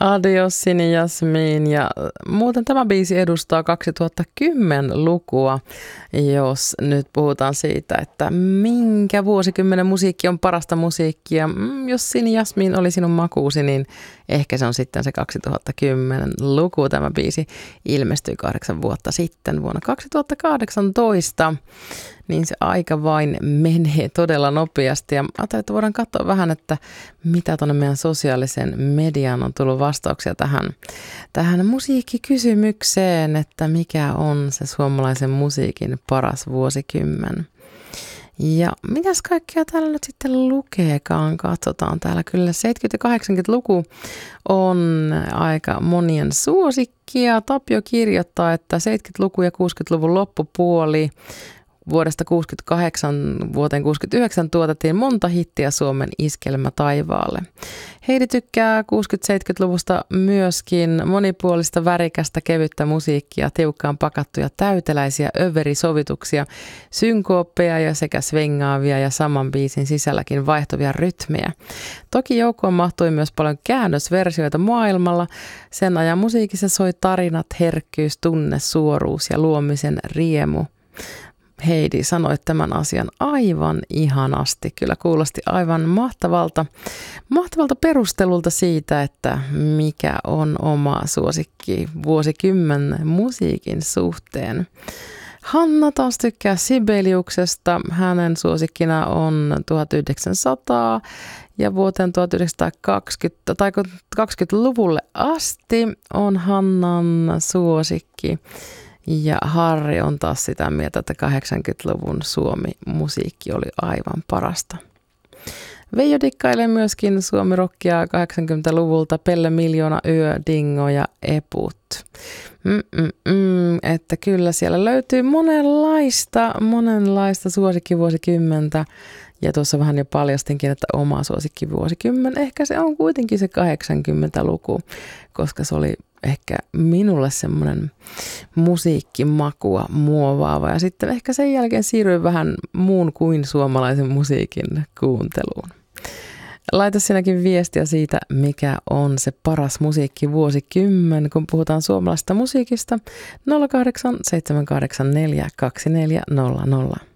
Adios Sini Jasmin, ja muuten tämä biisi edustaa 2010-lukua, jos nyt puhutaan siitä, että minkä vuosikymmenen musiikki on parasta musiikkia. Jos Sini Jasmin oli sinun makuusi, niin ehkä se on sitten se 2010-luku. Tämä biisi ilmestyi 8 vuotta sitten vuonna 2018. Niin se aika vain menee todella nopeasti. Ja ajattelin, että voidaan katsoa vähän, että mitä tuonne meidän sosiaalisen median on tullut vastauksia tähän musiikkikysymykseen, että mikä on se suomalaisen musiikin paras vuosikymmen. Ja mitäs kaikkea täällä nyt sitten lukeekaan? Katsotaan täällä. Kyllä 70- ja 80-luku on aika monien suosikkia. Tapio kirjoittaa, että 70-luku ja 60-luvun loppupuoli vuodesta 68 vuoteen 69 tuotettiin monta hittiä Suomen iskelmä taivaalle. Heidi tykkää 60-70-luvusta myöskin monipuolista, värikästä, kevyttä musiikkia, tiukkaan pakattuja täyteläisiä överisovituksia, synkooppeja ja sekä svengaavia ja saman biisin sisälläkin vaihtuvia rytmejä. Toki joukkoon mahtui myös paljon käännösversioita maailmalla. Sen ajan musiikissa soi tarinat, herkkyys, tunne, suoruus ja luomisen riemu. Heidi sanoi tämän asian aivan ihanasti. Kyllä kuulosti aivan mahtavalta perustelulta siitä, että mikä on oma suosikki vuosikymmen musiikin suhteen. Hanna taas tykkää Sibeliuksesta. Hänen suosikkina on 1900 ja vuoteen 1920 tai 20-luvulle asti on Hannan suosikki. Ja Harri on taas sitä mieltä, että 80-luvun Suomi-musiikki oli aivan parasta. Veijo dikkailee myöskin suomirockia 80-luvulta, Pelle Miljoona, Yö, Dingo ja Eput. Että kyllä siellä löytyy monenlaista suosikkivuosikymmentä. Ja tuossa vähän jo paljastinkin, että oma suosikkivuosikymmen, ehkä se on kuitenkin se 80-luku, koska se oli ehkä minulle semmoinen musiikkimakua muovaava. Ja sitten ehkä sen jälkeen siirryin vähän muun kuin suomalaisen musiikin kuunteluun. Laita sinäkin viestiä siitä, mikä on se paras musiikkivuosikymmen, kun puhutaan suomalaisesta musiikista. 08 784 2400.